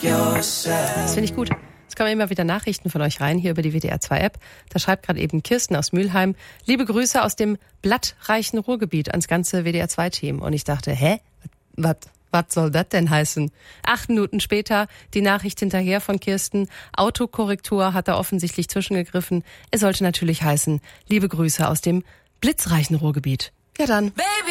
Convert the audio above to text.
Das finde ich gut. Es kommen immer wieder Nachrichten von euch rein, hier über die WDR2-App. Da schreibt gerade eben Kirsten aus Mülheim, liebe Grüße aus dem blattreichen Ruhrgebiet ans ganze WDR2-Team. Und ich dachte, was soll das denn heißen? 8 Minuten später die Nachricht hinterher von Kirsten. Autokorrektur hat da offensichtlich zwischengegriffen. Es sollte natürlich heißen, liebe Grüße aus dem blitzreichen Ruhrgebiet. Ja dann. Baby.